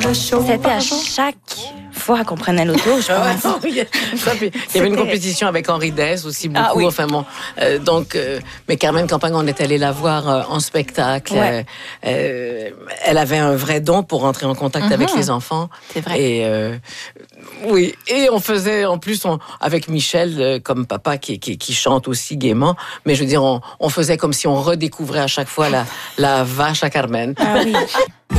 C'était à chaque fois qu'on prenait l'auto, je pense. Il y avait une compétition avec Henri Dess aussi beaucoup. Ah oui. Enfin bon, mais Carmen Campagne, on est allé la voir en spectacle. Ouais. Elle avait un vrai don pour rentrer en contact avec les enfants. C'est vrai. Et oui, et on faisait en plus avec Michel comme papa qui chante aussi gaiement. Mais je veux dire, on faisait comme si on redécouvrait à chaque fois la vache à Carmen. Ah oui.